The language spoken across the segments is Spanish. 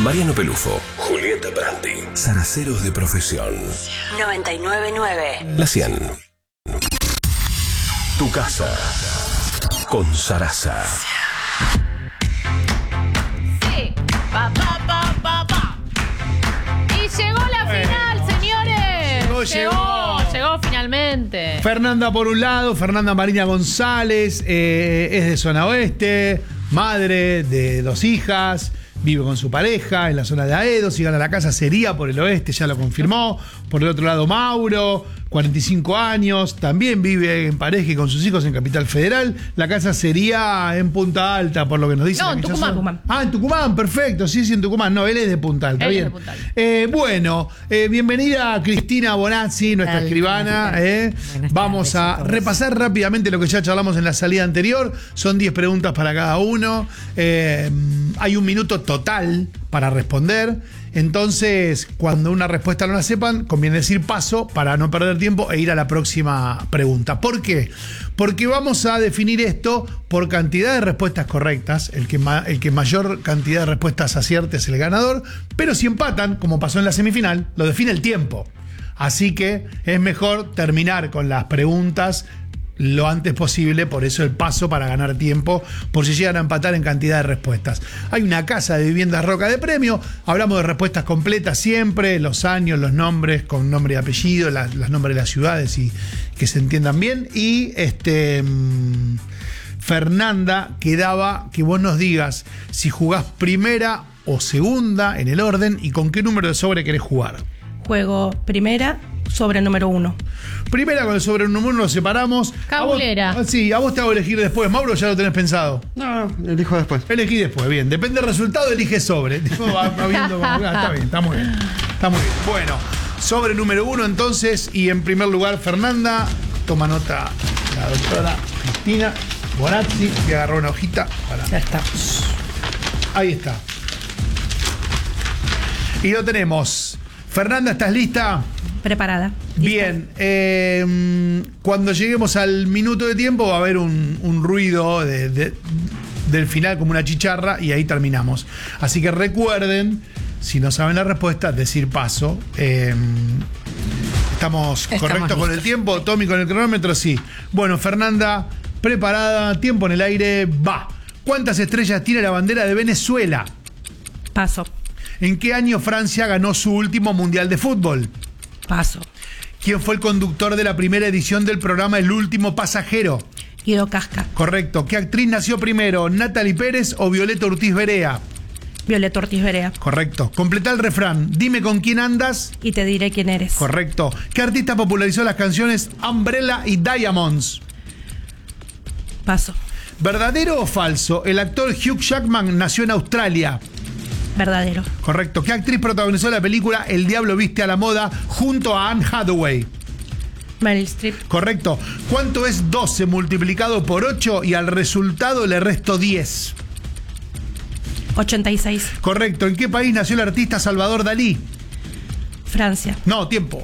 Mariano Pelufo, Julieta Brandi, zaraceros de profesión. 99.9. La 100. Tu casa con Sarasa. Sí. Y llegó la final, señores. Llegó finalmente. Fernanda por un lado, Fernanda Marina González, es de zona oeste, madre de 2 hijas, vive con su pareja en la zona de Aedo. Si gana la casa sería por el oeste, ya lo confirmó. Por el otro lado, Mauro, 45 años, también vive en pareja y con sus hijos en Capital Federal. La casa sería en Punta Alta, por lo que nos dicen. No, en Tucumán. Ah, en Tucumán, perfecto. Sí, en Tucumán. No, él es de Punta Alta. Él bien. es de Punta Alta. Bueno, bienvenida Cristina Bonazzi, nuestra escribana. Vamos a repasar rápidamente lo que ya charlamos en la salida anterior. Son 10 preguntas para cada uno. Hay 1 minuto total para responder. Entonces, cuando una respuesta no la sepan, conviene decir paso para no perder tiempo e ir a la próxima pregunta. ¿Por qué? Porque vamos a definir esto por cantidad de respuestas correctas. El que mayor cantidad de respuestas acierte es el ganador. Pero si empatan, como pasó en la semifinal, lo define el tiempo. Así que es mejor terminar con las preguntas lo antes posible, por eso el paso para ganar tiempo, por si llegan a empatar en cantidad de respuestas. Hay una casa de viviendas Roca de premio, hablamos de respuestas completas siempre, los años, los nombres, con nombre y apellido, los nombres de las ciudades y que se entiendan bien. Y Fernanda, quedaba que vos nos digas si jugás primera o segunda en el orden y con qué número de sobre querés jugar. Juego primera, sobre número 1. Primera con el sobre número 1 lo separamos. Cabulera. Sí, a vos te hago elegir después. Mauro, ya lo tenés pensado. No, elijo después. Elegí después, bien. Depende del resultado, elige sobre. Va viendo está bien, está muy bien. Está muy bien. Bueno, sobre número 1 entonces. Y en primer lugar, Fernanda. Toma nota la doctora Cristina Bonazzi. Que agarró una hojita. Ya estamos. Ahí está. Y lo tenemos. Fernanda, ¿estás lista? Preparada. Bien, cuando lleguemos al minuto de tiempo va a haber un ruido del final como una chicharra y ahí terminamos. Así que recuerden, si no saben la respuesta, decir paso. ¿Estamos correctos con el tiempo? Tommy, con el cronómetro, sí. Bueno, Fernanda, preparada, tiempo en el aire, va. ¿Cuántas estrellas tiene la bandera de Venezuela? Paso. ¿En qué año Francia ganó su último mundial de fútbol? Paso. ¿Quién fue el conductor de la primera edición del programa El Último Pasajero? Guido Casca. Correcto. ¿Qué actriz nació primero, Natalie Pérez o Violeta Ortiz Berea? Violeta Ortiz Berea. Correcto. Completa el refrán. Dime con quién andas. Y te diré quién eres. Correcto. ¿Qué artista popularizó las canciones Umbrella y Diamonds? Paso. ¿Verdadero o falso? El actor Hugh Jackman nació en Australia. Verdadero. Correcto. ¿Qué actriz protagonizó la película El Diablo Viste a la Moda junto a Anne Hathaway? Meryl Streep. Correcto. ¿Cuánto es 12 multiplicado por 8 y al resultado le resto 10? 86. Correcto. ¿En qué país nació el artista Salvador Dalí? Francia. No, tiempo.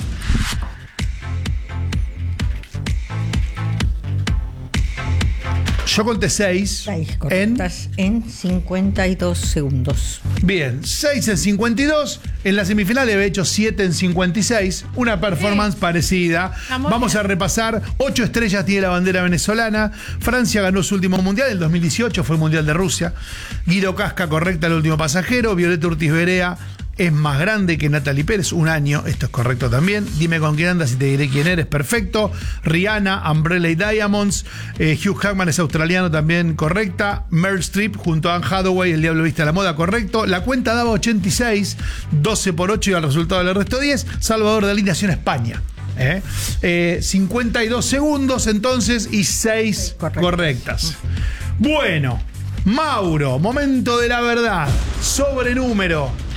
Yo conté 6 correctas en 52 segundos. Bien, 6 en 52. En la semifinal había hecho 7 en 56. Una performance parecida. Vamos a repasar. 8 estrellas tiene la bandera venezolana. Francia ganó su último mundial, el 2018, fue el Mundial de Rusia. Guido Casca, correcta, el último pasajero. Violeta Ortiz Berea es más grande que Natalie Pérez, 1 año, esto es correcto también. Dime con quién andas y te diré quién eres, perfecto. Rihanna, Umbrella y Diamonds. Hugh Jackman es australiano, también correcta. Meryl Streep junto a Anne Hathaway, El Diablo Viste a la Moda, correcto. La cuenta daba 86, 12 por 8 y al resultado del resto 10. Salvador Dalí nació en España. 52 segundos entonces y 6 correctas. Bueno, Mauro, momento de la verdad. Sobre número